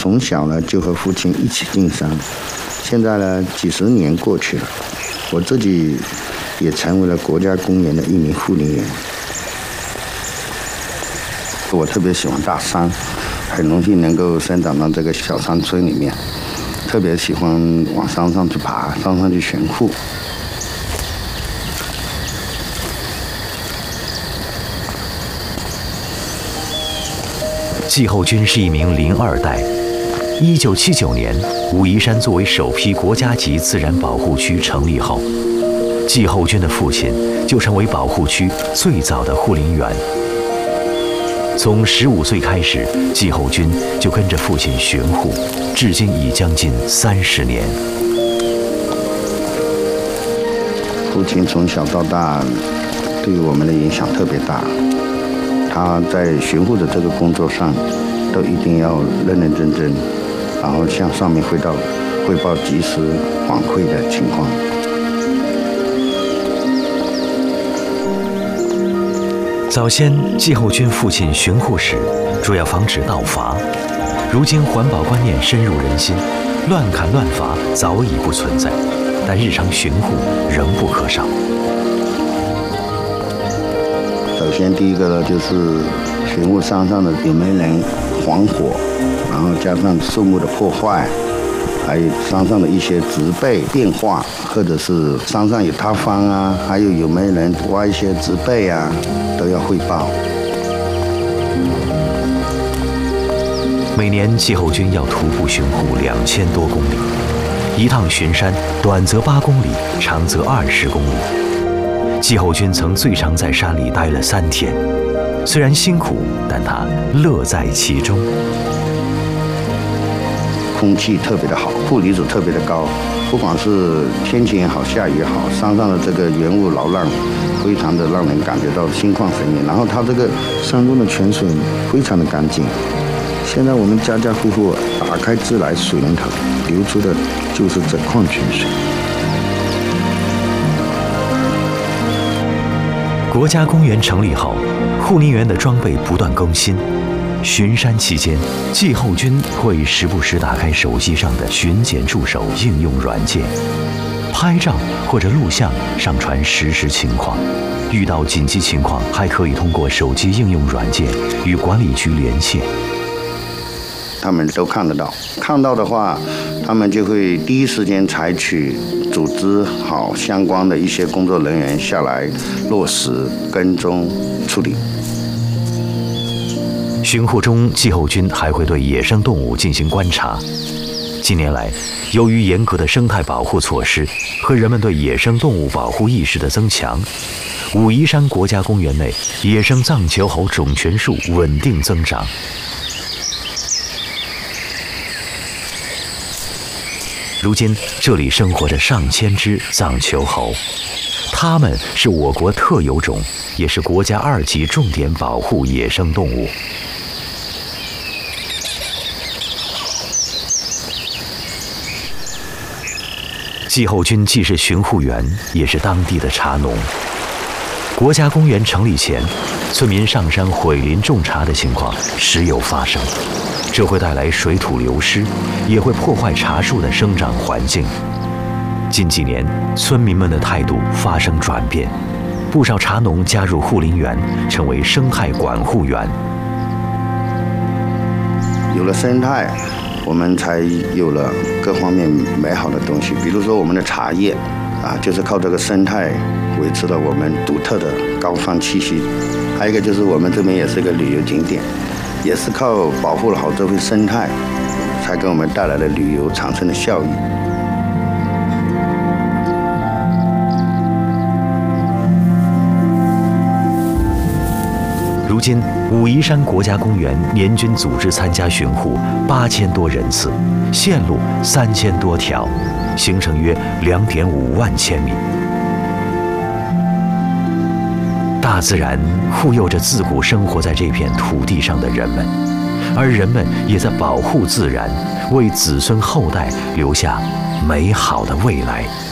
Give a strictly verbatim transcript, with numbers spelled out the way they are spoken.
从小呢就和父亲一起进山，现在呢几十年过去了，我自己也成为了国家公园的一名护林员。我特别喜欢大山，很荣幸能够生长到这个小山村里面，特别喜欢往山上去爬，山上去巡护。 季后军是一名林二代。一九七九年，武夷山作为首批国家级自然保护区成立后，季后军的父亲就成为保护区最早的护林员。从十五岁开始，季后军就跟着父亲巡护，至今已将近三十年。 父亲从小到大对我们的影响特别大，他在巡护的这个工作上，都一定要认认真真，然后向上面汇报汇报及时反馈的情况。 早先季后军父亲巡护时，主要防止盗伐。如今环保观念深入人心，乱砍乱伐早已不存在，但日常巡护仍不可少。 首先第一个呢，就是巡护山上的有没有人还火，然后加上树木的破坏，还有山上的一些植被变化，或者是山上有塌方啊，还有有没有人挖一些植被啊，都要汇报。 每年季后军要徒步巡护两千多公里，一趟巡山短则八公里，长则二十公里。季后军曾最长在山里待了三天，虽然辛苦，但他乐在其中。 空气特别的好，负离子特别的高，不管是天气也好，下雨也好，山上的这个原雾缭乱，非常的让人感觉到心旷神怡。然后它这个山中的泉水非常的干净，现在我们家家户户打开自来水龙头，流出的就是这矿泉水。 国家公园成立后，护林员的装备不断更新。巡山期间，季后军会时不时打开手机上的巡检助手应用软件，拍照或者录像上传实时情况。遇到紧急情况，还可以通过手机应用软件与管理局连线。 他们都看得到，看到的话，他们就会第一时间采取组织好相关的一些工作人员下来落实跟踪处理。 巡护中，季后军还会对野生动物进行观察。近年来，由于严格的生态保护措施和人们对野生动物保护意识的增强，武夷山国家公园内野生藏球猴种群数稳定增长。如今，这里生活着上千只藏球猴，它们是我国特有种，也是国家二级重点保护野生动物。季后军既是巡护员，也是当地的茶农。国家公园成立前，村民上山毁林种茶的情况时有发生，这会带来水土流失，也会破坏茶树的生长环境。近几年，村民们的态度发生转变，不少茶农加入护林员，成为生态管护员。 有了生态，我们才有了各方面美好的东西，比如说我们的茶叶啊，就是靠这个生态维持了我们独特的高山气息。还有一个就是我们这边也是一个旅游景点，也是靠保护了好这份生态，才给我们带来了旅游产生的效益。 如今，武夷山国家公园年均组织参加巡护八千多人次，线路三千多条，行程约两点五万千米。大自然护佑着自古生活在这片土地上的人们，而人们也在保护自然，为子孙后代留下美好的未来。